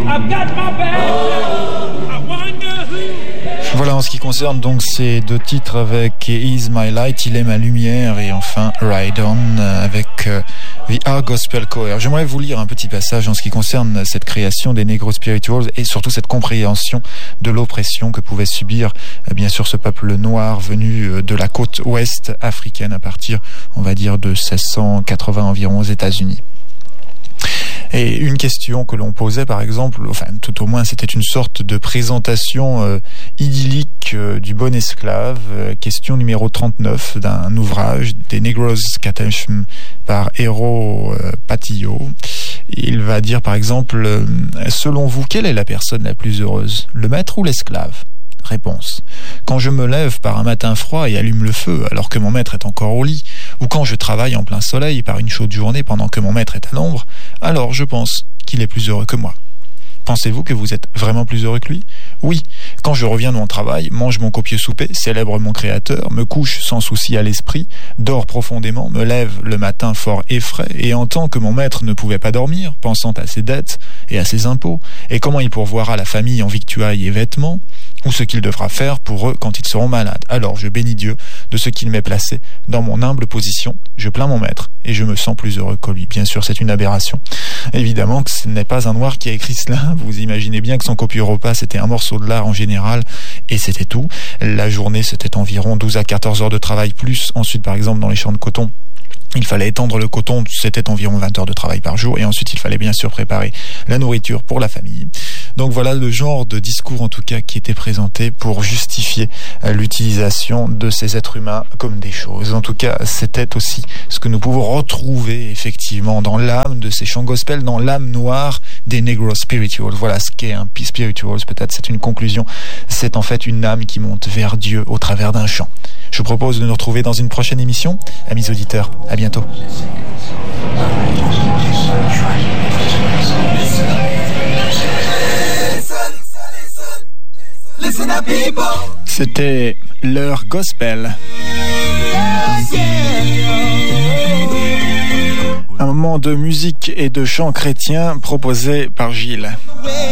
Voilà en ce qui concerne donc ces deux titres avec Is My Light, Il est ma lumière, et enfin Ride On avec The Art Gospel Choir. J'aimerais vous lire un petit passage en ce qui concerne cette création des Negro Spirituals et surtout cette compréhension de l'oppression que pouvait subir bien sûr ce peuple noir venu de la côte ouest africaine à partir, on va dire, de 1680 environ aux États-Unis. Et une question que l'on posait, par exemple, enfin tout au moins c'était une sorte de présentation idyllique du bon esclave, question numéro 39 d'un ouvrage des Negroes Catechism par Hero Patillo. Il va dire par exemple, selon vous, quelle est la personne la plus heureuse, le maître ou l'esclave ? Réponse. Quand je me lève par un matin froid et allume le feu alors que mon maître est encore au lit, ou quand je travaille en plein soleil par une chaude journée pendant que mon maître est à l'ombre, alors je pense qu'il est plus heureux que moi. Pensez-vous que vous êtes vraiment plus heureux que lui ? Oui, quand je reviens de mon travail, mange mon copieux souper, célèbre mon créateur, me couche sans souci à l'esprit, dors profondément, me lève le matin fort effrayé et entends que mon maître ne pouvait pas dormir, pensant à ses dettes et à ses impôts, et comment il pourvoira la famille en victuailles et vêtements, ou ce qu'il devra faire pour eux quand ils seront malades. Alors je bénis Dieu de ce qu'il m'est placé dans mon humble position, je plains mon maître et je me sens plus heureux que lui. Bien sûr, c'est une aberration. Évidemment que ce n'est pas un noir qui a écrit cela. Vous imaginez bien que son copieux repas, c'était un morceau de lard en général, et c'était tout. La journée, c'était environ 12 à 14 heures de travail plus. Ensuite, par exemple, dans les champs de coton, il fallait étendre le coton, c'était environ 20 heures de travail par jour, et ensuite il fallait bien sûr préparer la nourriture pour la famille. Donc voilà le genre de discours en tout cas qui était présenté pour justifier l'utilisation de ces êtres humains comme des choses. En tout cas, c'était aussi ce que nous pouvons retrouver effectivement dans l'âme de ces chants gospel, dans l'âme noire des Negro Spirituals. Voilà ce qu'est un Spirituals, peut-être c'est une conclusion, c'est en fait une âme qui monte vers Dieu au travers d'un chant. Je vous propose de nous retrouver dans une prochaine émission. Amis auditeurs, à bientôt. C'était l'heure gospel. Un moment de musique et de chant chrétien proposé par Gilles.